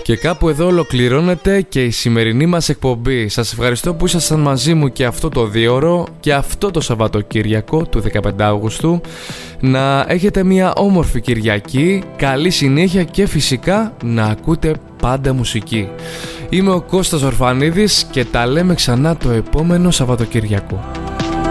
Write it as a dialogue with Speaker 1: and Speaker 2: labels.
Speaker 1: Και κάπου εδώ ολοκληρώνεται και η σημερινή μας εκπομπή. Σας ευχαριστώ που ήσασταν μαζί μου και αυτό το 2ωρο και αυτό το Σαββατοκύριακο του 15 Αυγούστου. Να έχετε μια όμορφη Κυριακή, καλή συνέχεια και φυσικά να ακούτε πάντα μουσική. Είμαι ο Κώστας Ορφανίδης και τα λέμε ξανά το επόμενο Σαββατοκύριακο.